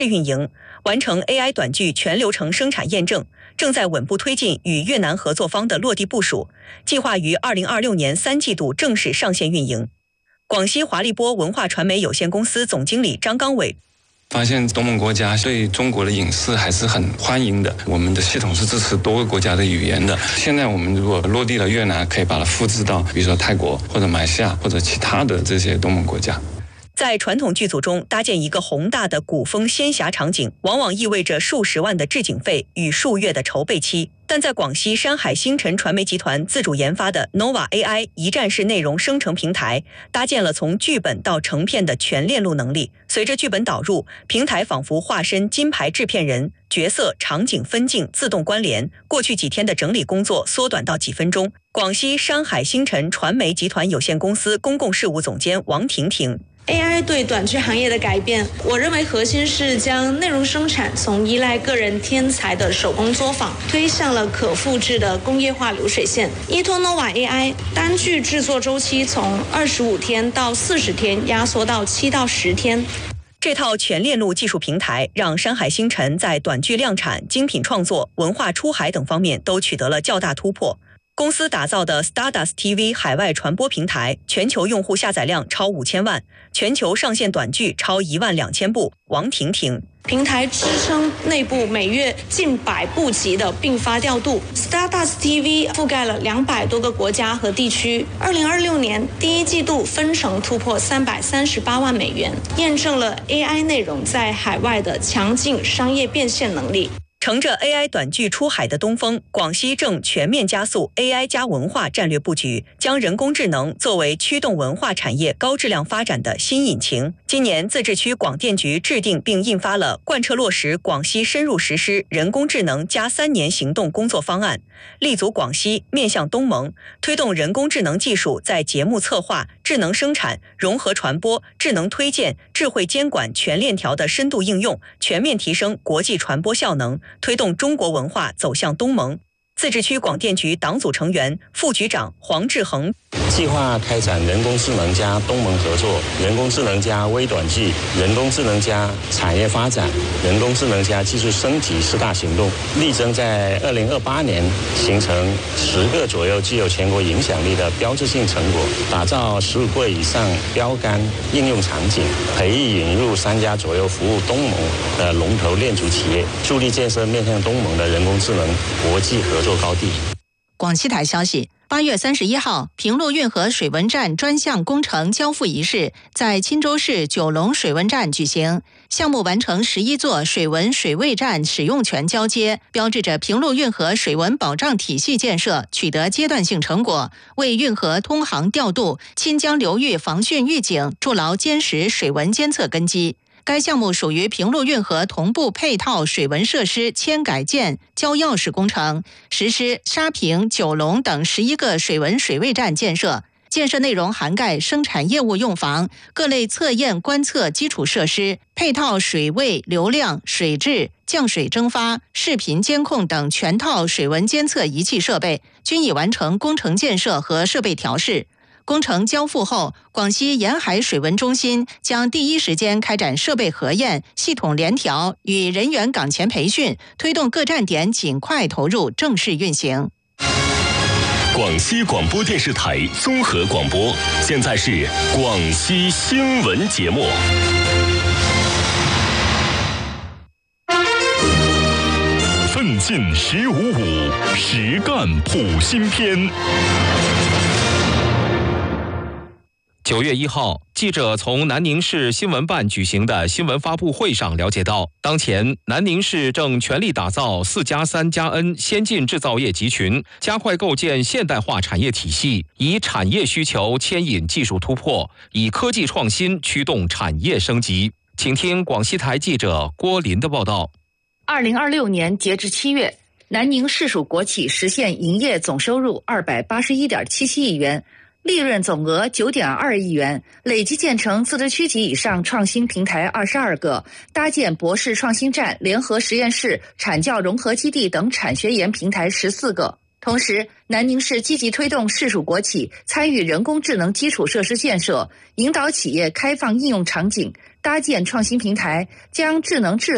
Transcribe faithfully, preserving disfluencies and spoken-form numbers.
运营，完成 A I 短剧全流程生产验证，正在稳步推进与越南合作方的落地部署，计划于二零二六年三季度正式上线运营。广西华丽波文化传媒有限公司总经理张刚伟发现东盟国家对中国的影视还是很欢迎的，我们的系统是支持多个国家的语言的。现在我们如果落地了越南，可以把它复制到比如说泰国或者马来西亚或者其他的这些东盟国家。 在传统剧组中搭建一个宏大的古风仙侠场景，往往意味着数十万的置景费与数月的筹备期。但在广西山海星辰传媒集团自主研发的 Nova A I 一站式内容生成平台，搭建了从剧本到成片的全链路能力。随着剧本导入，平台仿佛化身金牌制片人，角色、场景分镜自动关联，过去几天的整理工作缩短到几分钟。广西山海星辰传媒集团有限公司公共事务总监王婷婷 A I 对短剧行业的改变，我认为核心是将内容生产从依赖个人天才的手工作坊，推向了可复制的工业化流水线。依托 Nova A I， 单剧制作周期从二十五天到四十天压缩到七到十天。 这套全链路技术平台让山海星辰在短剧量产、精品创作、文化出海等方面都取得了较大突破。公司打造的 Stardust T V 海外传播平台，全球用户下载量超五千万，全球上线短剧超一万两千部。王婷婷平台支撑内部每月近百部级的并发调度 ，Stardust T V 覆盖了两百多个国家和地区。二零二六年第一季度分成突破三百三十八万美元，验证了 A I 内容在海外的强劲商业变现能力。 乘着 A I 短剧出海的东风，广西正全面加速 A I 加文化战略布局，将人工智能作为驱动文化产业高质量发展的新引擎。今年，自治区广电局制定并印发了贯彻落实广西深入实施人工智能加三年行动工作方案，立足广西，面向东盟，推动人工智能技术在节目策划、智能生产、融合传播、智能推荐、智慧监管全链条的深度应用，全面提升国际传播效能，推动中国文化走向东盟。自治区广电局党组成员、副局长黄志恒计划开展人工智能加东盟合作、人工智能加微短剧、人工智能加产业发展、人工智能加技术升级四大行动，力争在二零二八年形成十个左右具有全国影响力的标志性成果，打造十五个以上标杆应用场景，培育引入三家左右服务东盟的龙头链组企业，助力建设面向东盟的人工智能国际合作高地。 广西台消息，八月三十一号，平陆运河水文站专项工程交付仪式在钦州市九龙水文站举行。项目完成十一座水文水位站使用权交接，标志着平陆运河水文保障体系建设取得阶段性成果，为运河通航调度、钦江流域防汛预警筑牢坚实水文监测根基。该项目属于平陆运河同步配套水文设施迁改建交钥匙工程，实施沙坪、九龙等十一个水文水位站建设。建设内容涵盖生产业务用房、各类测验观测基础设施、配套水位、流量、水质、降水蒸发、视频监控等全套水文监测仪器设备，均已完成工程建设和设备调试。工程交付后，广西沿海水文中心将第一时间开展设备核验、系统联调与人员岗前培训，推动各站点尽快投入正式运行。 广西广播电视台综合广播，现在是广西新闻节目。奋进十五五，实干普新篇。 九月一号，记者从南宁市新闻办举行的新闻发布会上了解到，当前南宁市正全力打造四加三加 N 先进制造业集群，加快构建现代化产业体系，以产业需求牵引技术突破，以科技创新驱动产业升级。请听广西台记者郭林的报道。 二零二六年截至七月，南宁市属国企实现营业总收入二百八十一点七七亿元。利润总额九点二亿元，累计建成自治区级以上创新平台二十二个，搭建博士创新站、联合实验室、产教融合基地等产学研平台十四个。同时，南宁市积极推动市属国企参与人工智能基础设施建设，引导企业开放应用场景，搭建创新平台，将智能制